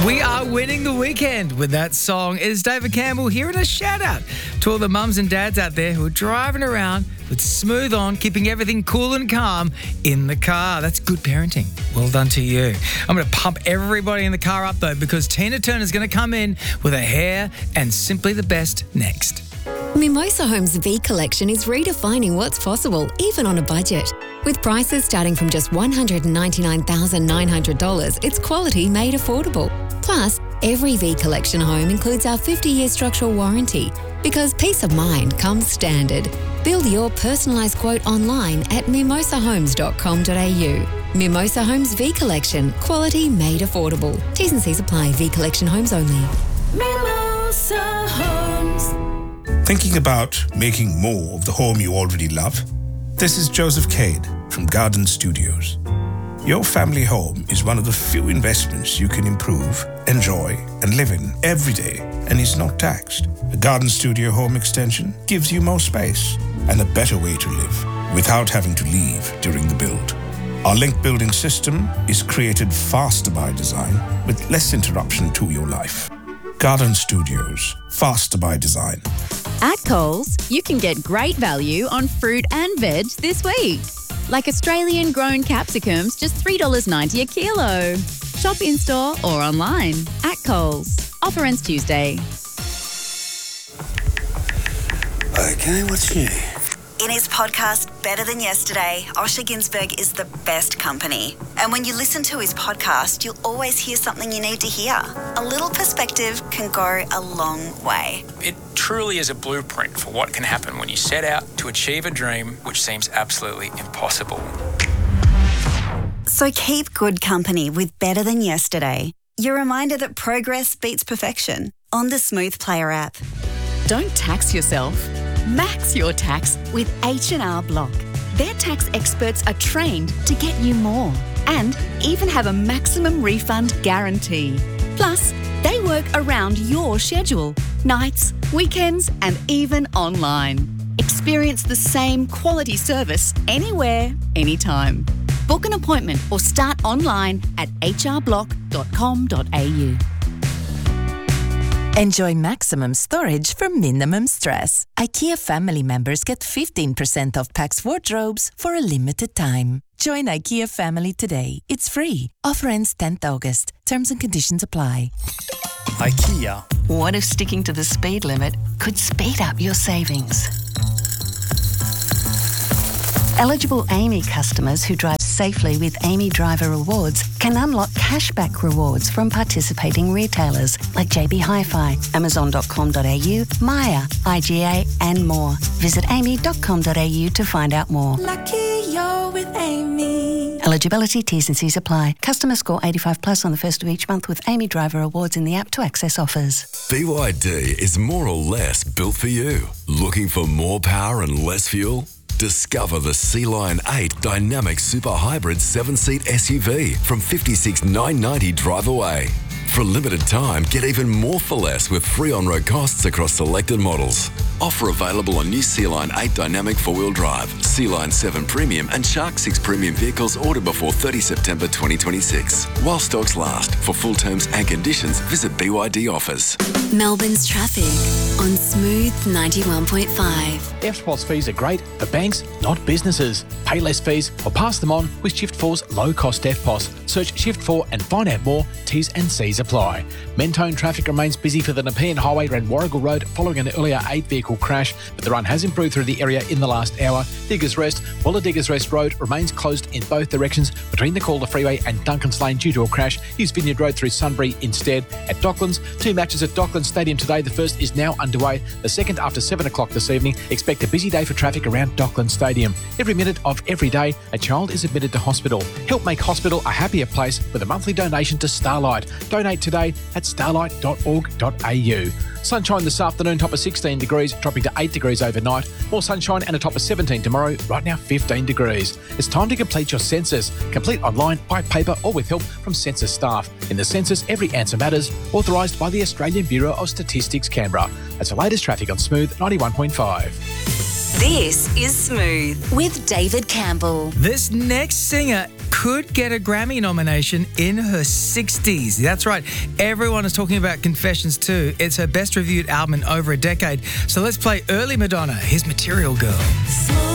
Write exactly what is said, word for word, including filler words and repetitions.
We are winning the weekend with that song. Is David Campbell here, and a shout out to all the mums and dads out there who are driving around with Smooth on, keeping everything cool and calm in the car. That's good parenting. Well done to you. I'm going to pump everybody in the car up though, because Tina Turner's going to come in with her hair and Simply the Best next. Mimosa Homes V Collection is redefining what's possible, even on a budget. With prices starting from just one hundred ninety-nine thousand nine hundred dollars, it's quality made affordable. Plus, every V Collection home includes our fifty-year structural warranty, because peace of mind comes standard. Build your personalised quote online at mimosa homes dot com dot a u. Mimosa Homes V Collection, quality made affordable. T's and C's apply. V Collection homes only. Mimosa Homes. Thinking about making more of the home you already love? This is Joseph Cade from Garden Studios. Your family home is one of the few investments you can improve, enjoy, and live in every day, and is not taxed. A Garden Studio home extension gives you more space and a better way to live without having to leave during the build. Our link building system is created faster by design with less interruption to your life. Garden Studios, faster by design. At Coles, you can get great value on fruit and veg this week. Like Australian-grown capsicums, just three dollars ninety a kilo. Shop in-store or online at Coles. Offer ends Tuesday. Okay, what's new? In his podcast, Better Than Yesterday, Osher Ginsberg is the best company. And when you listen to his podcast, you'll always hear something you need to hear. A little perspective can go a long way. It truly is a blueprint for what can happen when you set out to achieve a dream which seems absolutely impossible. So keep good company with Better Than Yesterday. Your reminder that progress beats perfection on the Smooth Player app. Don't tax yourself. Max your tax with H and R Block. Their tax experts are trained to get you more and even have a maximum refund guarantee. Plus, they work around your schedule, nights, weekends, and even online. Experience the same quality service anywhere, anytime. Book an appointment or start online at h r block dot com dot a u. Enjoy maximum storage for minimum stress. IKEA family members get fifteen percent off Pax wardrobes for a limited time. Join IKEA family today. It's free. Offer ends tenth August. Terms and conditions apply. IKEA. What if sticking to the speed limit could speed up your savings? Eligible Amy customers who drive safely with Amy Driver Rewards can unlock cashback rewards from participating retailers like J B Hi-Fi, amazon dot com dot a u, Maya, I G A and more. Visit amy dot com dot a u to find out more. Lucky you're with Amy. Eligibility, T's and C's apply. Customer score eighty-five plus on the first of each month with Amy Driver Rewards in the app to access offers. B Y D is more or less built for you. Looking for more power and less fuel? Discover the Sea Lion eight Dynamic Super Hybrid seven-seat S U V from fifty-six thousand nine hundred ninety dollars drive away. For a limited time, get even more for less with free on-road costs across selected models. Offer available on new Sea Lion eight Dynamic four-wheel drive, Sea Lion seven Premium and Shark six Premium vehicles ordered before thirtieth September twenty twenty-six. While stocks last. For full terms and conditions, visit B Y D offers. Melbourne's traffic on Smooth ninety-one point five. F S P O S fees are great for banks, not businesses. Pay less fees or pass them on with Shift four's low-cost F P O S. Search Shift four and find out more. T's and C's apply. Mentone traffic remains busy for the Nepean Highway around Warrigal Road following an earlier eight-vehicle crash, but the run has improved through the area in the last hour. Diggers Rest, while the Diggers Rest Road remains closed in both directions between the Calder Freeway and Duncan's Lane due to a crash. Use Vineyard Road through Sunbury instead. At Docklands, two matches at Docklands Stadium today. The first is now underway. The second after seven o'clock this evening. Expect a busy day for traffic around Docklands Stadium. Every minute of every day, a child is admitted to hospital. Help make hospital a happier place with a monthly donation to Starlight. Donate today at starlight dot org dot a u. Sunshine this afternoon, top of sixteen degrees, dropping to eight degrees overnight. More sunshine and a top of seventeen tomorrow, right now fifteen degrees. It's time to complete your census. Complete online, by paper or with help from census staff. In the census, every answer matters. Authorised by the Australian Bureau of Statistics, Canberra. That's the latest traffic on Smooth ninety-one point five. This is Smooth with David Campbell. This next singer could get a Grammy nomination in her sixties. That's right. Everyone is talking about Confessions two. It's her best reviewed album in over a decade. So let's play early Madonna. Here's Material Girl. So